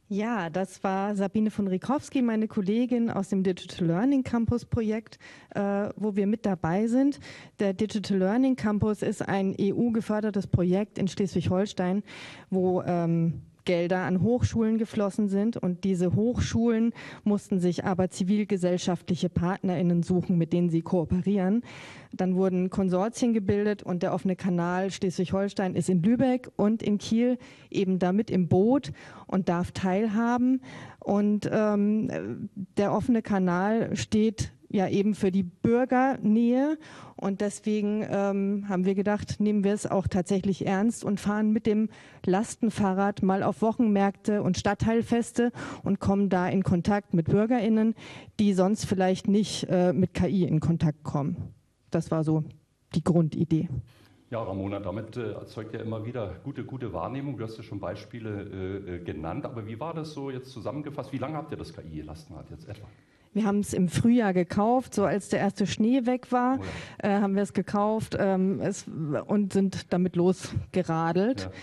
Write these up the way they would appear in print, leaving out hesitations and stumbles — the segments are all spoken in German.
Ja, das war Sabine von Rikowski, meine Kollegin aus dem Digital Learning Campus Projekt, wo wir mit dabei sind. Der Digital Learning Campus ist ein EU-gefördertes Projekt in Schleswig-Holstein, wo Gelder an Hochschulen geflossen sind, und diese Hochschulen mussten sich aber zivilgesellschaftliche PartnerInnen suchen, mit denen sie kooperieren. Dann wurden Konsortien gebildet, und der offene Kanal Schleswig-Holstein ist in Lübeck und in Kiel eben damit im Boot und darf teilhaben. Und der offene Kanal steht ja eben für die Bürgernähe, und deswegen haben wir gedacht, nehmen wir es auch tatsächlich ernst und fahren mit dem Lastenfahrrad mal auf Wochenmärkte und Stadtteilfeste und kommen da in Kontakt mit BürgerInnen, die sonst vielleicht nicht mit KI in Kontakt kommen. Das war so die Grundidee. Ja, Ramona, damit erzeugt ja immer wieder gute Wahrnehmung. Du hast ja schon Beispiele genannt, aber wie war das so jetzt zusammengefasst? Wie lange habt ihr das KI-Lastenrad jetzt etwa? Wir haben es im Frühjahr gekauft, so als der erste Schnee weg war, haben wir es gekauft und sind damit losgeradelt. Ja.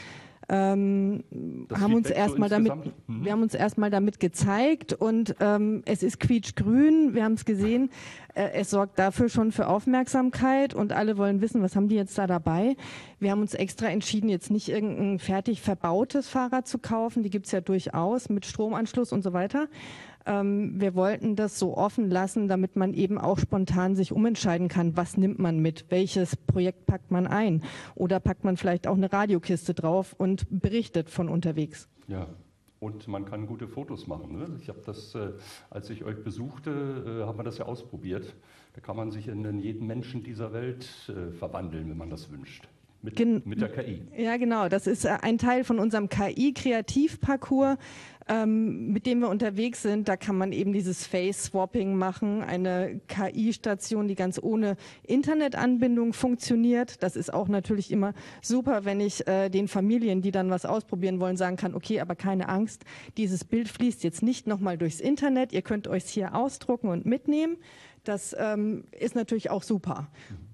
Wir haben uns erstmal damit gezeigt, und es ist quietschgrün, wir haben es gesehen, es sorgt dafür schon für Aufmerksamkeit, und alle wollen wissen, was haben die jetzt da dabei. Wir haben uns extra entschieden, jetzt nicht irgendein fertig verbautes Fahrrad zu kaufen, die gibt es ja durchaus mit Stromanschluss und so weiter. Wir wollten das so offen lassen, damit man eben auch spontan sich umentscheiden kann, was nimmt man mit, welches Projekt packt man ein, oder packt man vielleicht auch eine Radiokiste drauf und berichtet von unterwegs. Ja, und man kann gute Fotos machen. Ne? Ich habe das, als ich euch besuchte, haben wir das ja ausprobiert. Da kann man sich in jeden Menschen dieser Welt verwandeln, wenn man das wünscht. Mit der KI. Ja, genau. Das ist ein Teil von unserem KI-Kreativparcours, mit dem wir unterwegs sind. Da kann man eben dieses Face-Swapping machen, eine KI-Station, die ganz ohne Internetanbindung funktioniert. Das ist auch natürlich immer super, wenn ich den Familien, die dann was ausprobieren wollen, sagen kann, okay, aber keine Angst, dieses Bild fließt jetzt nicht nochmal durchs Internet. Ihr könnt euch hier ausdrucken und mitnehmen. Das ist natürlich auch super.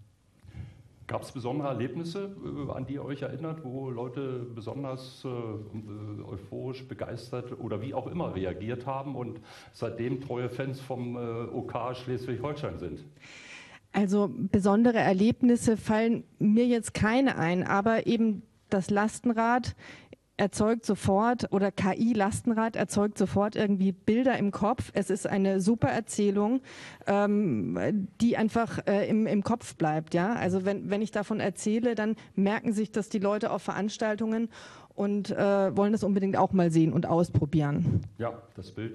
Gab es besondere Erlebnisse, an die ihr euch erinnert, wo Leute besonders euphorisch, begeistert oder wie auch immer reagiert haben und seitdem treue Fans vom OK Schleswig-Holstein sind? Also besondere Erlebnisse fallen mir jetzt keine ein, aber eben das Lastenrad erzeugt sofort, oder KI-Lastenrad erzeugt sofort irgendwie Bilder im Kopf. Es ist eine super Erzählung, die einfach im Kopf bleibt. Ja? Also wenn ich davon erzähle, dann merken sich das die Leute auf Veranstaltungen und wollen das unbedingt auch mal sehen und ausprobieren. Ja, das Bild